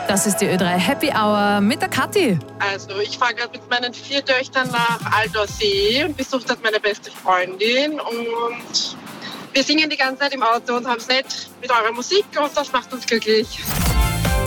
Das ist die Ö3 Happy Hour mit der Kathi. Also ich fahre gerade mit meinen 4 Töchtern nach Aldersee und besuche dort meine beste Freundin. Und wir singen die ganze Zeit im Auto und haben es nett mit eurer Musik und das macht uns glücklich.